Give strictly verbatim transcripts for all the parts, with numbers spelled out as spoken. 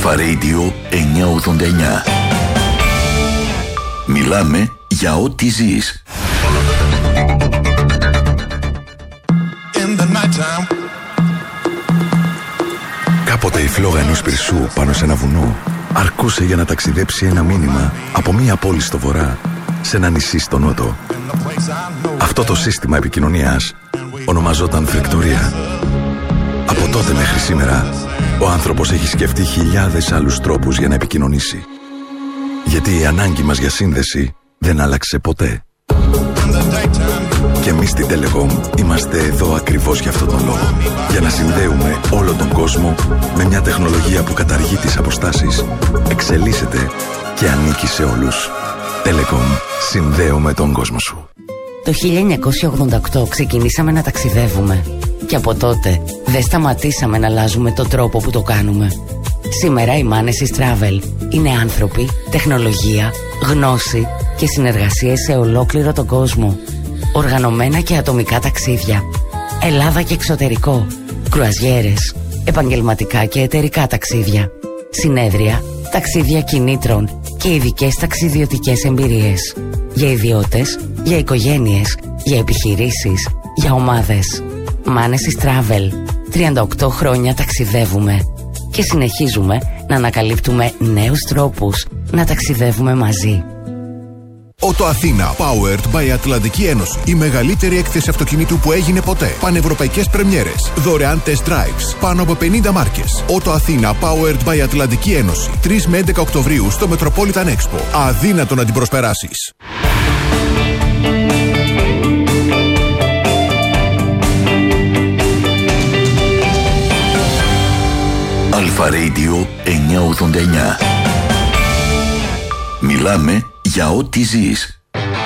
Αλφα Radio εννιακόσια ογδόντα εννιά. Μιλάμε για ό,τι ζεις. Κάποτε η φλόγα ενός πυρσού πάνω σε ένα βουνό αρκούσε για να ταξιδέψει ένα μήνυμα από μία πόλη στο βορρά σε ένα νησί στο νότο. Αυτό το σύστημα επικοινωνίας ονομαζόταν φρεκτορία. Από τότε μέχρι σήμερα, ο άνθρωπος έχει σκεφτεί χιλιάδες άλλους τρόπους για να επικοινωνήσει. Γιατί η ανάγκη μας για σύνδεση δεν άλλαξε ποτέ. Και εμείς στην Telecom είμαστε εδώ ακριβώς για αυτόν τον λόγο. Για να συνδέουμε όλο τον κόσμο με μια τεχνολογία που καταργεί τις αποστάσεις, εξελίσσεται και ανήκει σε όλους. Telecom, συνδέουμε τον κόσμο σου. Το χίλια εννιακόσια ογδόντα οκτώ ξεκινήσαμε να ταξιδεύουμε και από τότε δεν σταματήσαμε να αλλάζουμε τον τρόπο που το κάνουμε. Σήμερα οι Manesis Travel είναι άνθρωποι, τεχνολογία, γνώση και συνεργασίες σε ολόκληρο τον κόσμο. Οργανωμένα και ατομικά ταξίδια, Ελλάδα και εξωτερικό, κρουαζιέρες, επαγγελματικά και εταιρικά ταξίδια, συνέδρια, ταξίδια κινήτρων και ειδικές ταξιδιωτικές εμπειρίες. Για ιδιώτες, για οικογένειες, για επιχειρήσεις, για ομάδες. Manesis Travel. τριάντα οκτώ χρόνια ταξιδεύουμε και συνεχίζουμε να ανακαλύπτουμε νέους τρόπους να ταξιδεύουμε μαζί. Ότο Αθήνα, powered by Ατλαντική Ένωση. Η μεγαλύτερη έκθεση αυτοκινήτου που έγινε ποτέ. Πανευρωπαϊκές πρεμιέρες. Δωρεάν test drives. Πάνω από πενήντα μάρκες. Ότο Αθήνα, powered by Ατλαντική Ένωση. τρεις με έντεκα Οκτωβρίου στο Metropolitan Expo. Αδύνατο να την προσπεράσεις. Αλφα Radio εννιακόσια ογδόντα εννιά. Μιλάμε για ό,τι ζεις.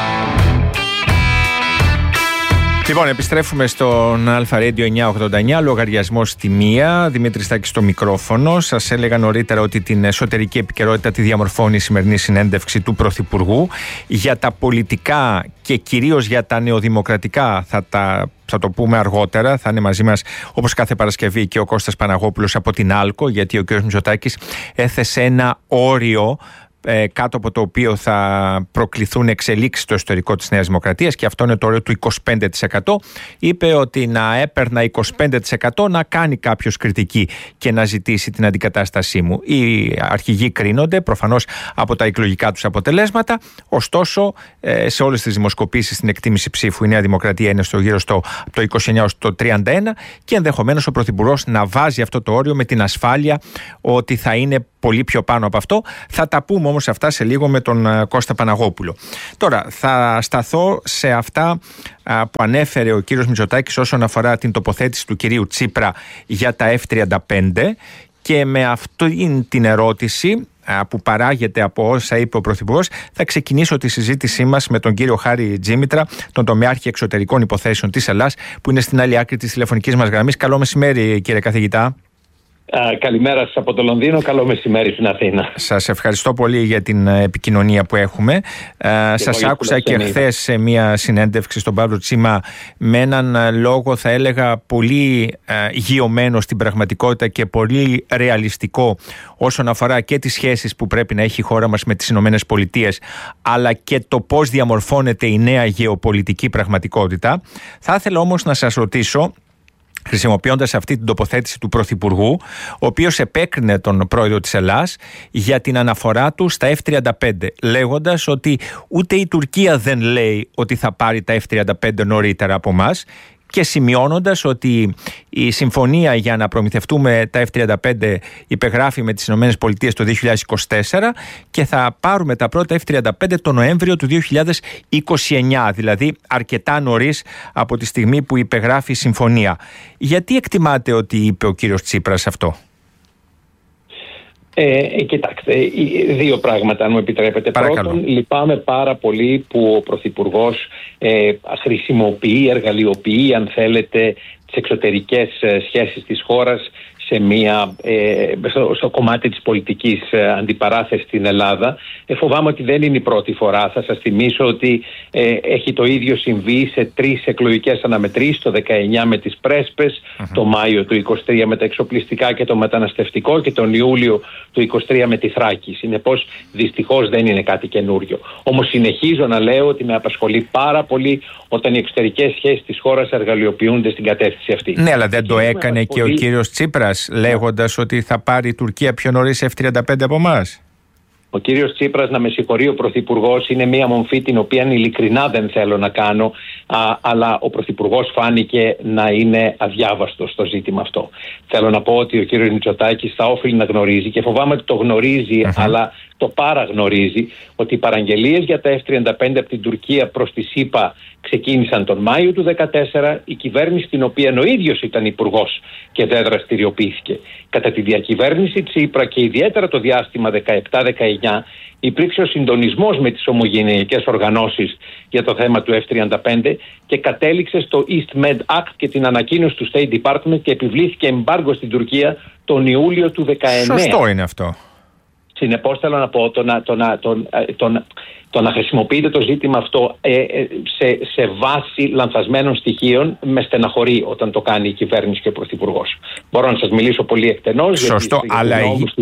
Λοιπόν, επιστρέφουμε στον Αλφα Radio εννιακόσια ογδόντα εννιά, λογαριασμός στη μία, Δημήτρης Στάκης στο μικρόφωνο. Σας έλεγα νωρίτερα ότι την εσωτερική επικαιρότητα τη διαμορφώνει η σημερινή συνέντευξη του Πρωθυπουργού. Για τα πολιτικά και κυρίως για τα νεοδημοκρατικά θα, τα, θα το πούμε αργότερα. Θα είναι μαζί μας όπως κάθε Παρασκευή και ο Κώστας Παναγόπουλος από την Άλκο, γιατί ο κ. Μητσοτάκης έθεσε ένα όριο κάτω από το οποίο θα προκληθούν εξελίξεις στο ιστορικό της Νέας Δημοκρατίας, και αυτό είναι το όριο του είκοσι πέντε τοις εκατό. Είπε ότι να έπαιρνα είκοσι πέντε τοις εκατό να κάνει κάποιος κριτική και να ζητήσει την αντικατάστασή μου. Οι αρχηγοί κρίνονται προφανώς από τα εκλογικά τους αποτελέσματα, ωστόσο σε όλες τις δημοσκοπήσεις στην εκτίμηση ψήφου η Νέα Δημοκρατία είναι στο γύρω στο από το είκοσι εννιά έως το τριάντα ένα, και ενδεχομένως ο Πρωθυπουργός να βάζει αυτό το όριο με την ασφάλεια ότι θα είναι πολύ πιο πάνω από αυτό. Θα τα πούμε όμως αυτά σε λίγο με τον Κώστα Παναγόπουλο. Τώρα θα σταθώ σε αυτά που ανέφερε ο κύριος Μητσοτάκης όσον αφορά την τοποθέτηση του κυρίου Τσίπρα για τα εφ τριάντα πέντε, και με αυτή την ερώτηση που παράγεται από όσα είπε ο Πρωθυπουργός θα ξεκινήσω τη συζήτησή μας με τον κύριο Χάρη Τζίμητρα, τον τομεάρχη εξωτερικών υποθέσεων της Ελλάς, που είναι στην άλλη άκρη της τηλεφωνικής μας γραμμής. Καλό μεσημέρι, κύριε καθηγητά. Uh, καλημέρα σας από το Λονδίνο, καλό μεσημέρι στην Αθήνα. Σας ευχαριστώ πολύ για την επικοινωνία που έχουμε. Uh, σας άκουσα και χθες σε μια συνέντευξη στον Παύλο Τσίμα με έναν λόγο, θα έλεγα, πολύ uh, γειωμένο στην πραγματικότητα και πολύ ρεαλιστικό όσον αφορά και τις σχέσεις που πρέπει να έχει η χώρα μας με τις Ηνωμένες Πολιτείες, αλλά και το πώς διαμορφώνεται η νέα γεωπολιτική πραγματικότητα. Θα ήθελα όμως να σας ρωτήσω, χρησιμοποιώντας αυτή την τοποθέτηση του Πρωθυπουργού, ο οποίος επέκρινε τον πρόεδρο της Ελλάς για την αναφορά του στα εφ τριάντα πέντε, λέγοντας ότι ούτε η Τουρκία δεν λέει ότι θα πάρει τα εφ τριάντα πέντε νωρίτερα από μας, και σημειώνοντας ότι η συμφωνία για να προμηθευτούμε τα εφ τριάντα πέντε υπεγράφει με τις ΗΠΑ το δύο χιλιάδες είκοσι τέσσερα και θα πάρουμε τα πρώτα εφ τριάντα πέντε το Νοέμβριο του δύο χιλιάδες είκοσι εννιά, δηλαδή αρκετά νωρίς από τη στιγμή που υπεγράφει η συμφωνία. Γιατί εκτιμάτε ότι είπε ο κύριος Τσίπρας αυτό? Ε, κοιτάξτε, δύο πράγματα αν μου επιτρέπετε. Παρακαλώ. Πρώτον, λυπάμαι πάρα πολύ που ο Πρωθυπουργός ε, χρησιμοποιεί, εργαλειοποιεί αν θέλετε τις εξωτερικές ε, σχέσεις της χώρας σε μια, ε, στο, στο κομμάτι της πολιτικής ε, αντιπαράθεσης στην Ελλάδα. Ε, φοβάμαι ότι δεν είναι η πρώτη φορά. Θα σας θυμίσω ότι ε, έχει το ίδιο συμβεί σε τρεις εκλογικές αναμετρήσεις, το δεκαεννιά με τις Πρέσπες, uh-huh. το Μάιο του είκοσι τρία με τα εξοπλιστικά και το μεταναστευτικό και τον Ιούλιο του είκοσι τρία με τη Θράκη. Συνεπώς, δυστυχώς δεν είναι κάτι καινούριο. Όμως συνεχίζω να λέω ότι με απασχολεί πάρα πολύ όταν οι εξωτερικές σχέσεις της χώρας εργαλειοποιούνται στην κατεύθυνση αυτή. Ναι, αλλά δεν το έκανε και ο κύριος Τσίπρας, λέγοντας ότι θα πάρει η Τουρκία πιο νωρίς εφ τριάντα πέντε από εμάς. Ο κύριος Τσίπρας, να με συγχωρεί ο Πρωθυπουργός, είναι μια μομφή την οποία ειλικρινά δεν θέλω να κάνω, α, αλλά ο Πρωθυπουργός φάνηκε να είναι αδιάβαστος στο ζήτημα αυτό. Θέλω να πω ότι ο κύριος Μητσοτάκης θα όφιλε να γνωρίζει, και φοβάμαι ότι το γνωρίζει, uh-huh. αλλά το παραγνωρίζει, ότι οι παραγγελίες για τα εφ τριάντα πέντε από την Τουρκία προς τη ΣΥΠΑ ξεκίνησαν τον Μάιο του δύο χιλιάδες δεκατέσσερα, η κυβέρνηση την οποία ο ίδιος ήταν υπουργός και δεν δραστηριοποιήθηκε. Κατά τη διακυβέρνηση Τσίπρα και ιδιαίτερα το διάστημα δεκαεπτά δεκαεννιά υπήρξε ο συντονισμός με τις ομογενειακές οργανώσεις για το θέμα του εφ τριάντα πέντε και κατέληξε στο East Med Act και την ανακοίνωση του State Department και επιβλήθηκε εμπάργκο στην Τουρκία τον Ιούλιο του δύο χιλιάδες δεκαεννέα. Σωστό είναι αυτό. Συνεπώς θέλω να πω το να, το να, το, το, το να χρησιμοποιείτε το ζήτημα αυτό ε, ε, σε, σε βάση λανθασμένων στοιχείων με στεναχωρεί όταν το κάνει η κυβέρνηση και ο Πρωθυπουργός. Μπορώ να σας μιλήσω πολύ εκτενώς. Σωστό, γιατί, αλλά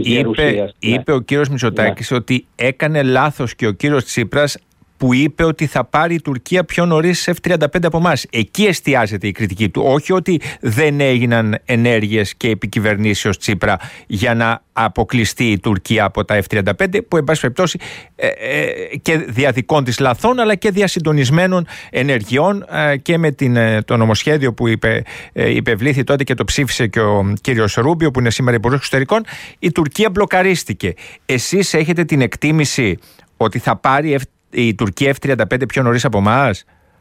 είπε, είπε ναι. ο κύριος Μητσοτάκης ναι. ότι έκανε λάθος και ο κύριος Τσίπρας που είπε ότι θα πάρει η Τουρκία πιο νωρίς εφ τριάντα πέντε από εμάς. Εκεί εστιάζεται η κριτική του. Όχι ότι δεν έγιναν ενέργειες και επικυβερνήσεως Τσίπρα για να αποκλειστεί η Τουρκία από τα εφ τριάντα πέντε, που εν πάση περιπτώσει ε, ε, και διαδικών της λαθών αλλά και διασυντονισμένων ενεργειών ε, και με την, ε, το νομοσχέδιο που είπε, ε, υπευλήθη τότε και το ψήφισε και ο κύριος Ρούμπιο, που είναι σήμερα υπουργός εξωτερικών, η Τουρκία μπλοκαρίστηκε. Εσείς έχετε την εκτίμηση ότι θα πάρει η Τουρκία εφ τριάντα πέντε πιο νωρίς από εμάς?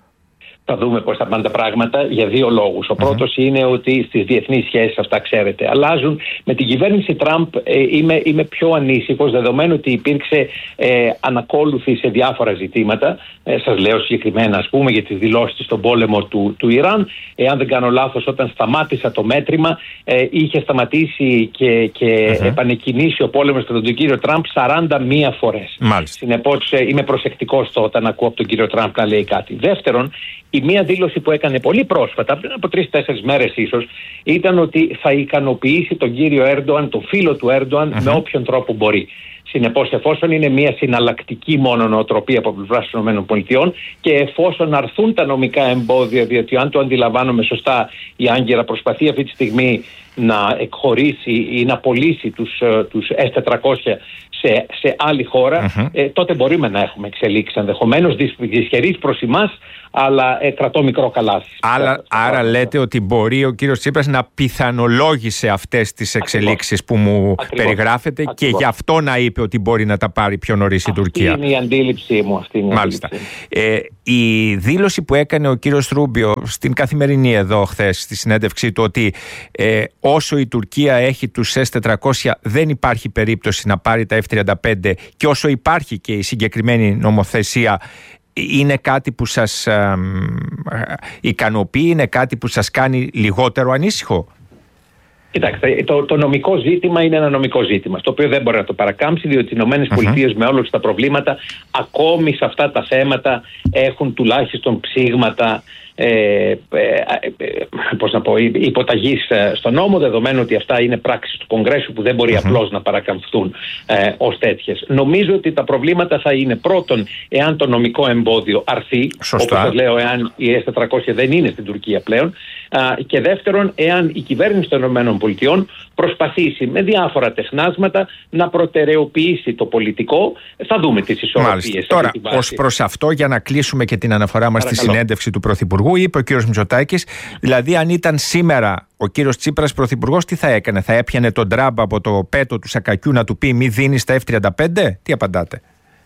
Θα δούμε πώς θα πάνε τα πράγματα για δύο λόγους. Ο uh-huh. πρώτος είναι ότι στις διεθνείς σχέσεις, αυτά ξέρετε, αλλάζουν. Με την κυβέρνηση Τραμπ ε, είμαι, είμαι πιο ανήσυχος, δεδομένου ότι υπήρξε ε, ανακόλουθη σε διάφορα ζητήματα. Ε, σας λέω συγκεκριμένα, ας πούμε, για τις δηλώσεις στον πόλεμο του, του Ιράν. Εάν δεν κάνω λάθος, όταν σταμάτησα το μέτρημα, ε, είχε σταματήσει και, και uh-huh. επανεκκινήσει ο πόλεμος κατά τον κύριο Τραμπ σαράντα μία φορές. Συνεπώς, ε, είμαι προσεκτικός όταν ακούω από τον κύριο Τραμπ να λέει κάτι. Δεύτερον, η μία δήλωση που έκανε πολύ πρόσφατα, πριν από τρεις-τέσσερις μέρες ίσως, ήταν ότι θα ικανοποιήσει τον κύριο Έρντοαν, τον φίλο του Έρντοαν, uh-huh. με όποιον τρόπο μπορεί. Συνεπώς, εφόσον είναι μια συναλλακτική μόνο νοοτροπία από πλευράς των ΗΠΑ και εφόσον αρθούν τα νομικά εμπόδια, διότι αν το αντιλαμβάνομαι σωστά, η Άγκυρα προσπαθεί αυτή τη στιγμή να εκχωρήσει ή να πωλήσει τους, τους ες τετρακόσια σε, σε άλλη χώρα, uh-huh. ε, τότε μπορούμε να έχουμε εξελίξει ενδεχομένως δυσχερείς προς εμάς, αλλά ε, κρατώ μικρό καλάθι. Άρα, άρα λέτε ότι μπορεί ο κύριος Τσίπρας να πιθανολόγησε αυτές τις εξελίξεις που μου Ακριβώς. περιγράφετε Ακριβώς. και γι' αυτό να είπε ότι μπορεί να τα πάρει πιο νωρίς η Τουρκία. Αυτή είναι η αντίληψή μου. Αυτή είναι η Μάλιστα. αντίληψή μου. Ε, η δήλωση που έκανε ο κύριος Ρούμπιο στην Καθημερινή εδώ χθες, στη συνέντευξή του, ότι ε, όσο η Τουρκία έχει τους ες τετρακόσια δεν υπάρχει περίπτωση να πάρει τα εφ τριάντα πέντε και όσο υπάρχει και η συγκεκριμένη νομοθεσία, είναι κάτι που σας ε, ε, ικανοποιεί, είναι κάτι που σας κάνει λιγότερο ανήσυχο? Κοιτάξτε, το, το νομικό ζήτημα είναι ένα νομικό ζήτημα, στο οποίο δεν μπορεί να το παρακάμψει, διότι οι ΗΠΑ uh-huh. με όλα τα προβλήματα, ακόμη σε αυτά τα θέματα, έχουν τουλάχιστον ψήγματα ε, ε, ε, πώς να πω, υποταγής στον νόμο, δεδομένου ότι αυτά είναι πράξεις του Κογκρέσου που δεν μπορεί uh-huh. απλώς να παρακαμφθούν ε, ως τέτοιες. Νομίζω ότι τα προβλήματα θα είναι πρώτον εάν το νομικό εμπόδιο αρθεί, όπως σας λέω, εάν η ες τετρακόσια δεν είναι στην Τουρκία πλέον, α, και δεύτερον εάν η κυβέρνηση των ΗΠΑ προσπαθήσει με διάφορα τεχνάσματα να προτεραιοποιήσει το πολιτικό. Θα δούμε τις ισορροπίες. Τώρα, ως προς αυτό, για να κλείσουμε και την αναφορά μας στη συνέντευξη του Πρωθυπουργού, είπε ο κύριος Μητσοτάκης, δηλαδή αν ήταν σήμερα ο κύριος Τσίπρας πρωθυπουργός, τι θα έκανε? Θα έπιανε τον Τραμπ από το πέτο του σακακιού να του πει μη δίνεις τα εφ τριάντα πέντε? Τι απαντάτε?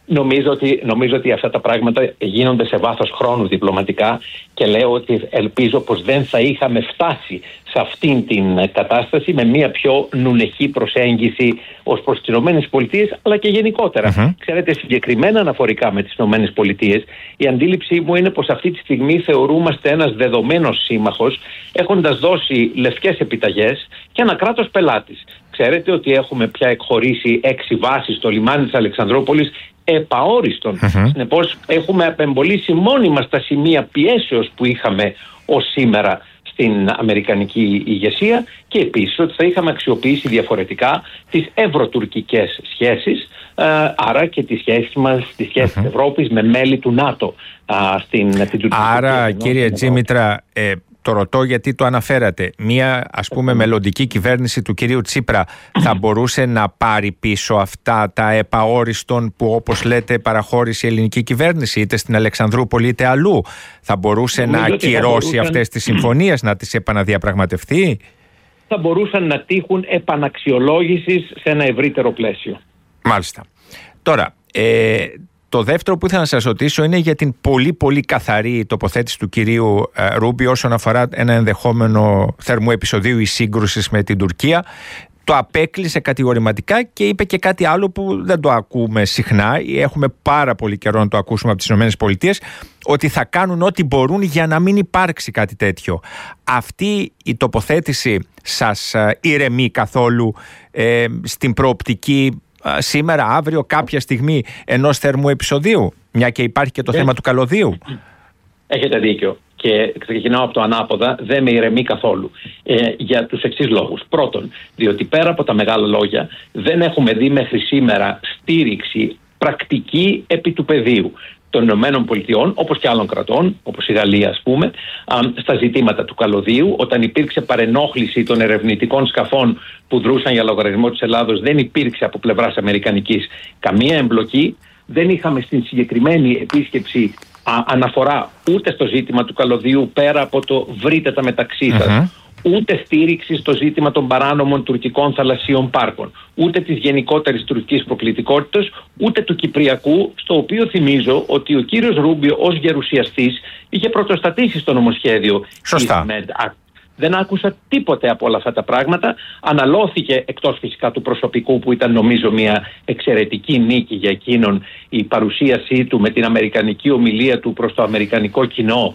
Νομίζω ότι, νομίζω ότι αυτά τα πράγματα γίνονται σε βάθος χρόνου διπλωματικά και λέω ότι ελπίζω πως δεν θα είχαμε φτάσει σε αυτήν την κατάσταση με μια πιο νουνεχή προσέγγιση ως προς τις Ηνωμένες Πολιτείες, αλλά και γενικότερα. Mm-hmm. Ξέρετε, συγκεκριμένα αναφορικά με τις Ηνωμένες Πολιτείες, η αντίληψή μου είναι πως αυτή τη στιγμή θεωρούμαστε ένας δεδομένος σύμμαχος, έχοντας δώσει λευκές επιταγές και ένα κράτος πελάτης. Ξέρετε ότι έχουμε πια εκχωρήσει έξι βάσεις στο λιμάνι της Αλεξανδρούπολης επαόριστον. Mm-hmm. Συνεπώς έχουμε απεμπολίσει μόνιμα στα σημεία πιέσεως που είχαμε ως σήμερα στην αμερικανική ηγεσία και επίσης ότι θα είχαμε αξιοποιήσει διαφορετικά τις ευρωτουρκικές σχέσεις, ε, άρα και τις σχέσεις μας, τις σχέσεις mm-hmm. της Ευρώπης με μέλη του ΝΑΤΟ α, στην, στην Τουρκία. Άρα κύριε Τζίμητρα, ε, το ρωτώ γιατί το αναφέρατε. Μία ας πούμε μελλοντική κυβέρνηση του κυρίου Τσίπρα θα μπορούσε να πάρει πίσω αυτά τα επαόριστον που όπως λέτε παραχώρησε η ελληνική κυβέρνηση είτε στην Αλεξανδρούπολη είτε αλλού? Θα μπορούσε Νομίζω να ακυρώσει μπορούσαν... αυτές τις συμφωνίες, να τις επαναδιαπραγματευτεί? Θα μπορούσαν να τύχουν επαναξιολόγησης σε ένα ευρύτερο πλαίσιο. Μάλιστα. Τώρα, ε, το δεύτερο που ήθελα να σας ρωτήσω είναι για την πολύ πολύ καθαρή τοποθέτηση του κυρίου ε, Ρούμπιο όσον αφορά ένα ενδεχόμενο θερμού επεισοδίου ή σύγκρουσης με την Τουρκία. Το απέκλεισε κατηγορηματικά και είπε και κάτι άλλο που δεν το ακούμε συχνά. Έχουμε πάρα πολύ καιρό να το ακούσουμε από τις ΗΠΑ, ότι θα κάνουν ό,τι μπορούν για να μην υπάρξει κάτι τέτοιο. Αυτή η τοποθέτηση σας ε, ηρεμεί καθόλου ε, στην προοπτική σήμερα, αύριο, κάποια στιγμή ενός θερμού επεισοδίου, μια και υπάρχει και το ε, θέμα του καλωδίου? Έχετε δίκιο και ξεκινάω από το ανάποδα, δεν με ηρεμεί καθόλου ε, για τους εξής λόγους. Πρώτον, διότι πέρα από τα μεγάλα λόγια δεν έχουμε δει μέχρι σήμερα στήριξη πρακτική επί του πεδίου των Ηνωμένων Πολιτειών, όπως και άλλων κρατών, όπως η Γαλλία ας πούμε, στα ζητήματα του καλωδίου. Όταν υπήρξε παρενόχληση των ερευνητικών σκαφών που δρούσαν για λογαριασμό της Ελλάδος, δεν υπήρξε από πλευράς αμερικανικής καμία εμπλοκή. Δεν είχαμε στην συγκεκριμένη επίσκεψη α, αναφορά ούτε στο ζήτημα του καλωδίου πέρα από το βρείτε τα μεταξύ σας. Uh-huh. Ούτε στήριξη στο ζήτημα των παράνομων τουρκικών θαλασσίων πάρκων, ούτε της γενικότερης τουρκικής προκλητικότητας, ούτε του Κυπριακού, στο οποίο θυμίζω ότι ο κύριος Ρούμπιο ως γερουσιαστής είχε πρωτοστατήσει στο νομοσχέδιο Σωστά. Act. Δεν άκουσα τίποτε από όλα αυτά τα πράγματα. Αναλώθηκε, εκτός φυσικά του προσωπικού που ήταν νομίζω μια εξαιρετική νίκη για εκείνον, η παρουσίασή του με την αμερικανική ομιλία του προς το αμερικανικό κοινό,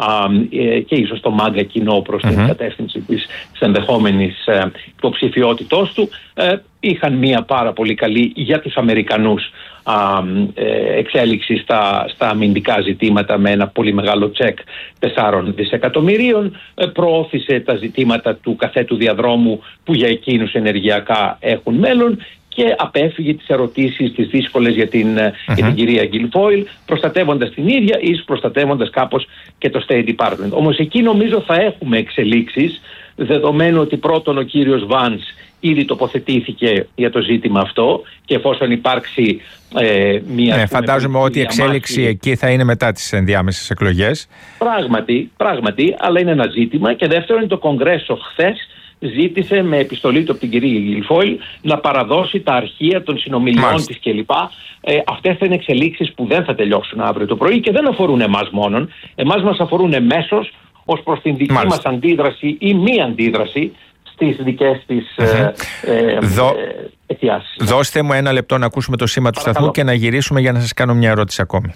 Uh, και ίσως το μάγκα κοινό προς mm-hmm. την κατεύθυνση της, της ενδεχόμενης uh, υποψηφιότητός του, uh, είχαν μια πάρα πολύ καλή για τους Αμερικανούς uh, εξέλιξη στα, στα αμυντικά ζητήματα με ένα πολύ μεγάλο τσεκ τεσσάρων δισεκατομμυρίων, uh, προώθησε τα ζητήματα του καθέτου διαδρόμου που για εκείνους ενεργειακά έχουν μέλλον και απέφυγε τις ερωτήσεις τις δύσκολες για την, uh-huh. για την κυρία Γκιλφόιλ, προστατεύοντας την ίδια ή προστατεύοντας κάπως και το State Department. Όμως εκεί νομίζω θα έχουμε εξελίξεις, δεδομένου ότι πρώτον ο κύριος Βάνς ήδη τοποθετήθηκε για το ζήτημα αυτό και εφόσον υπάρξει ε, μια... Ναι, φαντάζομαι ότι η εξέλιξη διαμάχη... εκεί θα είναι μετά τις ενδιάμεσες εκλογές. Πράγματι, πράγματι, αλλά είναι ένα ζήτημα. Και δεύτερον, το Κογκρέσο χθες ζήτησε με επιστολή του από την κυρία Γκιλφόιλ να παραδώσει τα αρχεία των συνομιλιών της κλπ. Ε, αυτές θα είναι εξελίξεις που δεν θα τελειώσουν αύριο το πρωί και δεν αφορούν εμάς μόνον. Εμάς μας αφορούν εμέσως ως προς την δική Μάλιστα. μας αντίδραση ή μη αντίδραση στις δικές της mm-hmm. ε, ε, Δω... ε, αιτιάσεις. Δώστε μου ένα λεπτό να ακούσουμε το σήμα του Παρακαλώ. σταθμού και να γυρίσουμε για να σας κάνω μια ερώτηση ακόμη.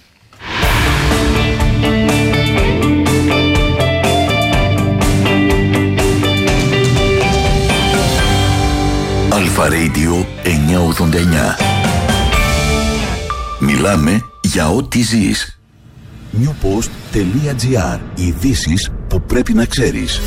Αλφα Radio εννιακόσια ογδόντα εννιά. Μιλάμε για ό,τι ζεις. newpost.gr. Ειδήσεις που πρέπει να ξέρεις.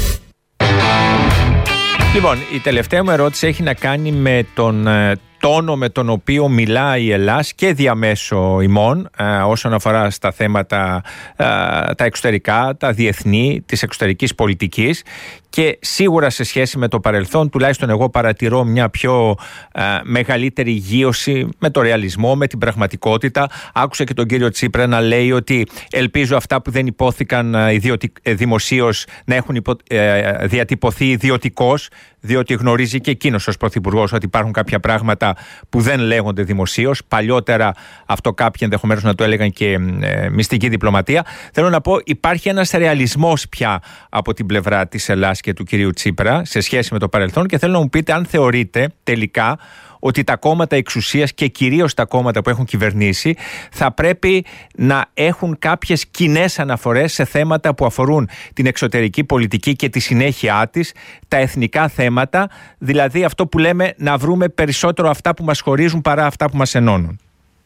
Λοιπόν, η τελευταία μου ερώτηση έχει να κάνει με τον ε, τόνο με τον οποίο μιλάει η Ελλάς και διαμέσω ημών ε, όσον αφορά στα θέματα ε, τα εξωτερικά, τα διεθνή, της εξωτερικής πολιτικής και σίγουρα σε σχέση με το παρελθόν, τουλάχιστον εγώ παρατηρώ μια πιο ε, μεγαλύτερη γείωση με το ρεαλισμό, με την πραγματικότητα. Άκουσα και τον κύριο Τσίπρα να λέει ότι ελπίζω αυτά που δεν υπόθηκαν ε, δημοσίως να έχουν υπο, ε, διατυπωθεί ιδιωτικώς, διότι γνωρίζει και εκείνος ως πρωθυπουργός ότι υπάρχουν κάποια πράγματα που δεν λέγονται δημοσίως. Παλιότερα αυτό κάποιοι ενδεχομένως να το έλεγαν και ε, μυστική διπλωματία. Θέλω να πω, υπάρχει ένας ρεαλισμός πια από την πλευρά της Ελλάδας και του κυρίου Τσίπρα σε σχέση με το παρελθόν, και θέλω να μου πείτε αν θεωρείτε τελικά ότι τα κόμματα εξουσίας και κυρίως τα κόμματα που έχουν κυβερνήσει θα πρέπει να έχουν κάποιες κοινές αναφορές σε θέματα που αφορούν την εξωτερική πολιτική και τη συνέχειά της, τα εθνικά θέματα, δηλαδή αυτό που λέμε να βρούμε περισσότερο αυτά που μας χωρίζουν παρά αυτά που μας ενώνουν.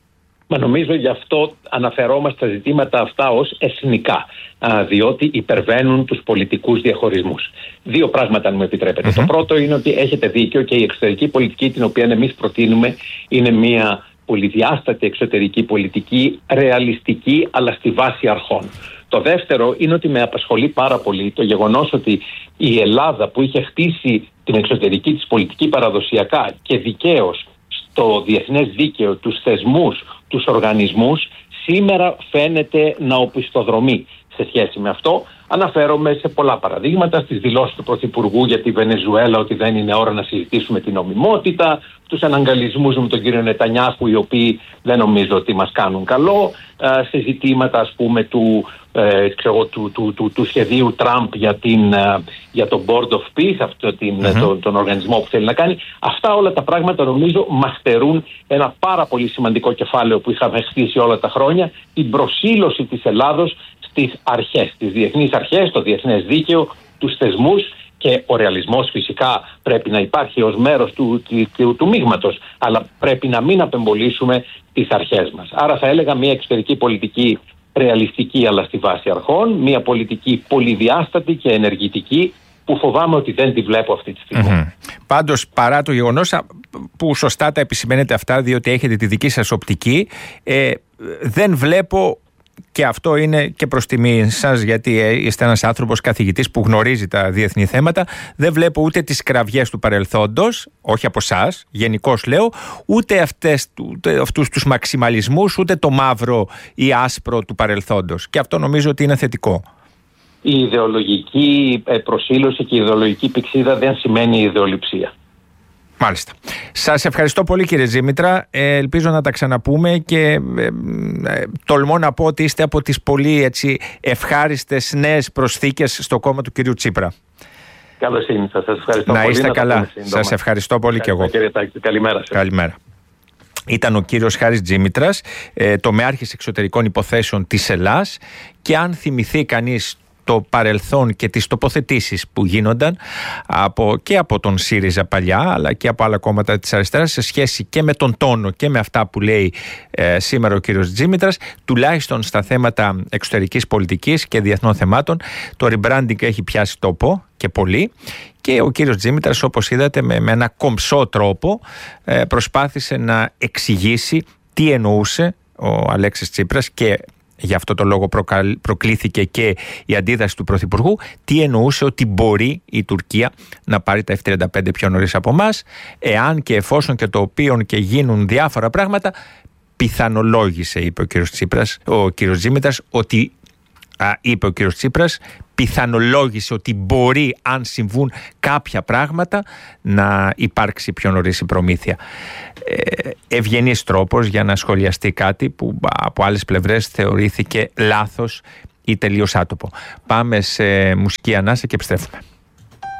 Μα νομίζω γι' αυτό αναφερόμαστε στα ζητήματα αυτά ως εθνικά, α, διότι υπερβαίνουν τους πολιτικούς διαχωρισμούς. Δύο πράγματα, αν μου επιτρέπετε. Mm-hmm. Το πρώτο είναι ότι έχετε δίκιο και η εξωτερική πολιτική την οποία εμείς προτείνουμε είναι μια πολυδιάστατη εξωτερική πολιτική, ρεαλιστική, αλλά στη βάση αρχών. Το δεύτερο είναι ότι με απασχολεί πάρα πολύ το γεγονός ότι η Ελλάδα, που είχε χτίσει την εξωτερική της πολιτική παραδοσιακά και δικαίως στο διεθνές δίκαιο, τους θεσμούς, τους οργανισμούς, σήμερα φαίνεται να οπισθοδρομεί. Σε σχέση με αυτό αναφέρομαι σε πολλά παραδείγματα, στις δηλώσεις του Πρωθυπουργού για τη Βενεζουέλα ότι δεν είναι ώρα να συζητήσουμε την νομιμότητα, τους αναγκαλισμούς με τον κύριο Νετανιάχου, οι οποίοι δεν νομίζω ότι μας κάνουν καλό, σε ζητήματα ας πούμε του, ε, ξέρω, του, του, του, του σχεδίου Τραμπ για, την, για το Board of Peace, αυτό την, mm-hmm. τον, τον οργανισμό που θέλει να κάνει. Αυτά όλα τα πράγματα νομίζω μας στερούν ένα πάρα πολύ σημαντικό κεφάλαιο που είχαμε χτίσει όλα τα χρόνια, την προσήλωση της Ελλάδος στις αρχές, τις διεθνείς αρχές, το διεθνές δίκαιο, τους θεσμούς, και ο ρεαλισμός φυσικά πρέπει να υπάρχει ως μέρος του, του, του, του μείγματος, αλλά πρέπει να μην απεμπολίσουμε τις αρχές μας. Άρα θα έλεγα μια εξωτερική πολιτική ρεαλιστική αλλά στη βάση αρχών, μια πολιτική πολυδιάστατη και ενεργητική που φοβάμαι ότι δεν τη βλέπω αυτή τη στιγμή. Mm-hmm. Πάντως, παρά το γεγονός που σωστά τα επισημαίνετε αυτά, διότι έχετε τη δική σας οπτική, ε, δεν βλέπω, και αυτό είναι και προς τιμή σας, γιατί είστε ένας άνθρωπος καθηγητής που γνωρίζει τα διεθνή θέματα, δεν βλέπω ούτε τις κραυγές του παρελθόντος, όχι από εσάς, γενικώς λέω, ούτε, αυτές, ούτε αυτούς τους μαξιμαλισμούς, ούτε το μαύρο ή άσπρο του παρελθόντος. Και αυτό νομίζω ότι είναι θετικό. Η ιδεολογική προσήλωση και η ιδεολογική πυξίδα δεν σημαίνει ιδεολειψία. Μάλιστα. Σας ευχαριστώ πολύ, κύριε Τζίμητρα. Ε, ελπίζω να τα ξαναπούμε και ε, ε, τολμώ να πω ότι είστε από τις πολύ έτσι, ευχάριστες νέες προσθήκες στο κόμμα του κυρίου Τσίπρα. Καλώς ήρθατε. Σας ευχαριστώ να πολύ. Είστε να είστε καλά. Σας ευχαριστώ πολύ και εγώ. Κύριε Τάκη, καλημέρα σας. Καλημέρα. Ήταν ο κύριος Χάρης Τζίμητρας, ε, τομεάρχης εξωτερικών υποθέσεων της Ελλάδας, και αν θυμηθεί κανείς το παρελθόν και τις τοποθετήσεις που γίνονταν από, και από τον ΣΥΡΙΖΑ παλιά, αλλά και από άλλα κόμματα της αριστεράς, σε σχέση και με τον τόνο και με αυτά που λέει ε, σήμερα ο κύριος Τζίμητρας, τουλάχιστον στα θέματα εξωτερικής πολιτικής και διεθνών θεμάτων, το rebranding έχει πιάσει τόπο και πολύ, και ο κύριος Τζίμητρας, όπως είδατε, με, με ένα κομψό τρόπο ε, προσπάθησε να εξηγήσει τι εννοούσε ο Αλέξης Τσίπρας, και γι' αυτό το λόγο προκλήθηκε και η αντίδραση του Πρωθυπουργού, τι εννοούσε ότι μπορεί η Τουρκία να πάρει τα εφ τριάντα πέντε πιο νωρίς από εμάς, εάν και εφόσον και το οποίον και γίνουν διάφορα πράγματα, πιθανολόγησε, είπε ο κύριος Τσίπρας, ο κύριος Τζίμητρας, ότι α, είπε ο κύριος Τσίπρας, πιθανολόγησε ότι μπορεί, αν συμβούν κάποια πράγματα, να υπάρξει πιο νωρίς η προμήθεια. Ε, ευγενής τρόπος για να σχολιαστεί κάτι που από άλλες πλευρές θεωρήθηκε λάθος ή τελείως άτομο. Πάμε σε μουσική ανάσα και επιστρέφουμε.